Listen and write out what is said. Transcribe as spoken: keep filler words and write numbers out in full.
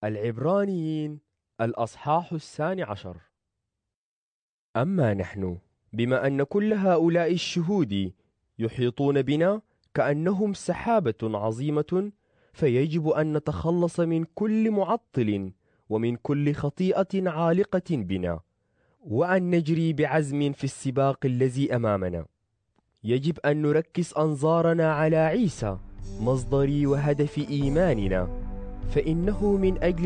العبرانيين الأصحاح الثاني عشر. أما نحن بما أن كل هؤلاء الشهود يحيطون بنا كأنهم سحابة عظيمة، فيجب أن نتخلص من كل معطل ومن كل خطيئة عالقة بنا، وأن نجري بعزم في السباق الذي أمامنا. يجب أن نركز أنظارنا على عيسى مصدر وهدف إيماننا، فإنه من أجل